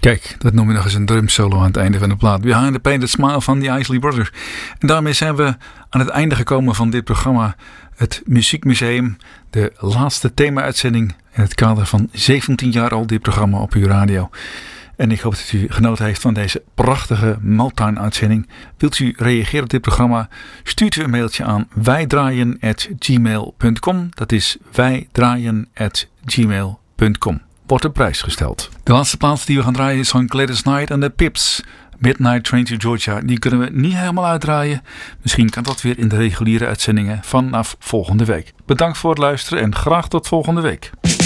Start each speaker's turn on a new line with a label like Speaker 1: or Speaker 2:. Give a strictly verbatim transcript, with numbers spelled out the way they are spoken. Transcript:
Speaker 1: Kijk, dat noem je nog eens een drumsolo aan het einde van de plaat. Behind the Painted Smile van the Isley Brothers. En daarmee zijn we aan het einde gekomen van dit programma. Het Muziekmuseum. De laatste thema-uitzending in het kader van zeventien jaar al dit programma op uw radio. En ik hoop dat u genoten heeft van deze prachtige Motown-uitzending. Wilt u reageren op dit programma? Stuurt u een mailtje aan wijdraaien at gmail punt com. Dat is wijdraaien at gmail punt com. Wordt op prijs gesteld. De laatste plaats die we gaan draaien is van Gladys Knight en de Pips. Midnight Train to Georgia. Die kunnen we niet helemaal uitdraaien. Misschien kan dat weer in de reguliere uitzendingen vanaf volgende week. Bedankt voor het luisteren en graag tot volgende week.